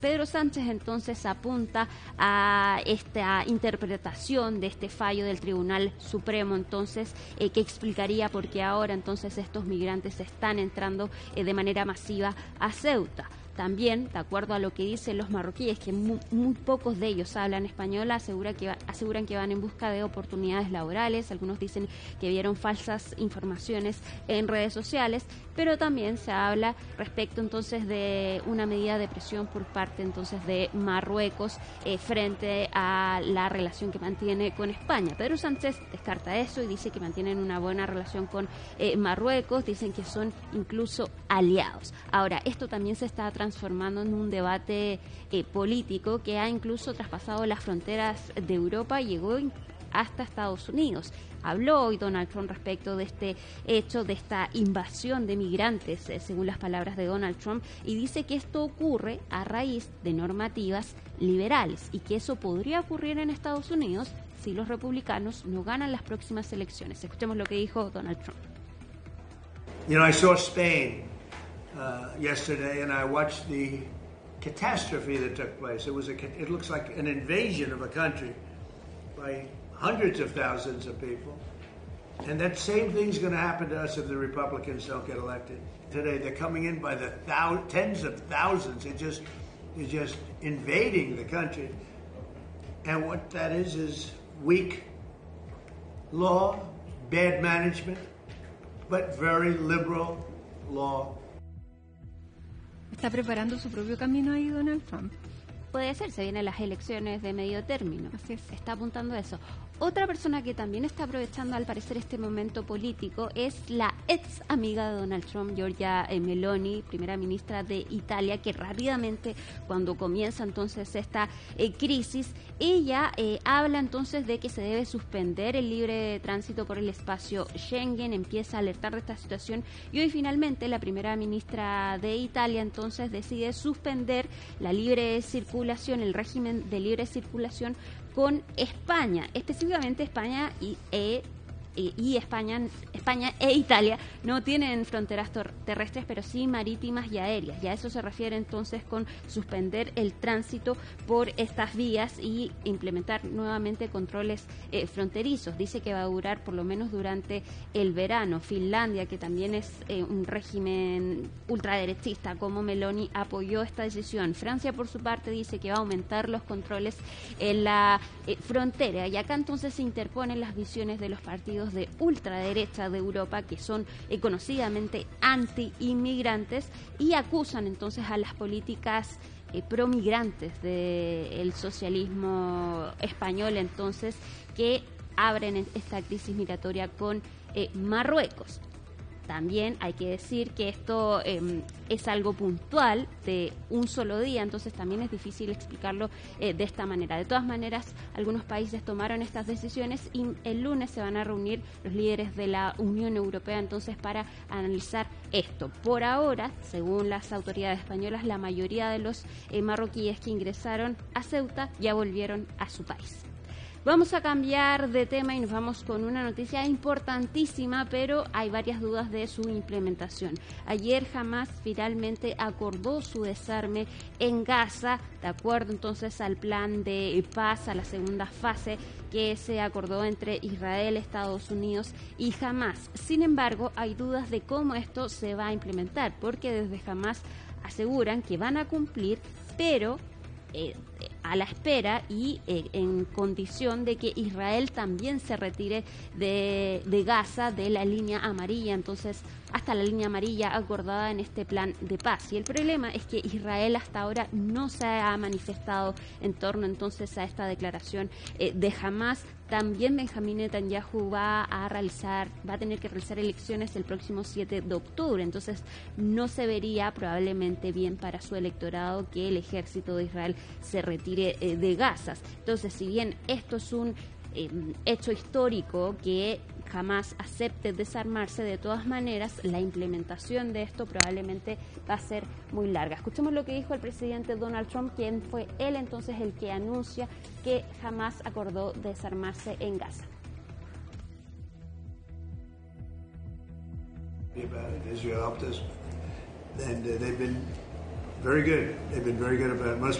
Pedro Sánchez entonces apunta a esta interpretación de este fallo del Tribunal Supremo, entonces que explicaría por qué ahora entonces estos migrantes están entrando de manera masiva a Ceuta. También, de acuerdo a lo que dicen los marroquíes, que muy pocos de ellos hablan español, aseguran que van en busca de oportunidades laborales. Algunos dicen que vieron falsas informaciones en redes sociales, pero también se habla respecto entonces de una medida de presión por parte entonces de Marruecos frente a la relación que mantiene con España. Pedro Sánchez descarta eso y dice que mantienen una buena relación con Marruecos, dicen que son incluso aliados. Ahora, esto también se está transformando en un debate político que ha incluso traspasado las fronteras de Europa y llegó hasta Estados Unidos. Habló hoy Donald Trump respecto de este hecho, de esta invasión de migrantes, según las palabras de Donald Trump, y dice que esto ocurre a raíz de normativas liberales y que eso podría ocurrir en Estados Unidos si los republicanos no ganan las próximas elecciones. Escuchemos lo que dijo Donald Trump. You know, I saw Spain yesterday, and I watched the catastrophe that took place. It looks like an invasion of a country by hundreds of thousands of people. And that same thing's going to happen to us if the Republicans don't get elected. Today, they're coming in by the tens of thousands. They're just invading the country. And what that is weak law, bad management, but very liberal law. ¿Está preparando su propio camino ahí Donald Trump? Puede ser, se vienen las elecciones de medio término. Así es. Está apuntando a eso. Otra persona que también está aprovechando al parecer este momento político es la ex amiga de Donald Trump, Giorgia Meloni, primera ministra de Italia, que rápidamente cuando comienza entonces esta crisis, ella habla entonces de que se debe suspender el libre tránsito por el espacio Schengen, empieza a alertar de esta situación y hoy finalmente la primera ministra de Italia entonces decide suspender la libre circulación, el régimen de libre circulación con España, específicamente España y España e Italia no tienen fronteras terrestres, pero sí marítimas y aéreas. Y a eso se refiere entonces con suspender el tránsito por estas vías y implementar nuevamente controles fronterizos. Dice que va a durar por lo menos durante el verano. Finlandia, que también es un régimen ultraderechista como Meloni, apoyó esta decisión. Francia, por su parte, dice que va a aumentar los controles en la frontera. Y acá entonces se interponen las visiones de los partidos de ultraderecha de Europa que son conocidamente anti-inmigrantes y acusan entonces a las políticas promigrantes del socialismo español entonces que abren esta crisis migratoria con Marruecos. También hay que decir que esto es algo puntual de un solo día, entonces también es difícil explicarlo de esta manera. De todas maneras, algunos países tomaron estas decisiones y el lunes se van a reunir los líderes de la Unión Europea entonces para analizar esto. Por ahora, según las autoridades españolas, la mayoría de los marroquíes que ingresaron a Ceuta ya volvieron a su país. Vamos a cambiar de tema y nos vamos con una noticia importantísima, pero hay varias dudas de su implementación. Ayer Hamás finalmente acordó su desarme en Gaza, de acuerdo entonces al plan de paz, a la segunda fase que se acordó entre Israel, Estados Unidos y Hamás. Sin embargo, hay dudas de cómo esto se va a implementar, porque desde Hamás aseguran que van a cumplir, pero a la espera y en condición de que Israel también se retire de Gaza, de la línea amarilla, entonces hasta la línea amarilla acordada en este plan de paz. Y el problema es que Israel hasta ahora no se ha manifestado en torno entonces a esta declaración de Hamás. También Benjamín Netanyahu va a tener que realizar elecciones el próximo 7 de octubre, entonces no se vería probablemente bien para su electorado que el ejército de Israel se retire de Gaza. Entonces, si bien esto es un hecho histórico que jamás acepte desarmarse, de todas maneras la implementación de esto probablemente va a ser muy larga. Escuchemos lo que dijo el presidente Donald Trump, quien fue él entonces el que anuncia que jamás acordó desarmarse en Gaza. Israel helped us, and they've been Very good. They've been very good about it. Most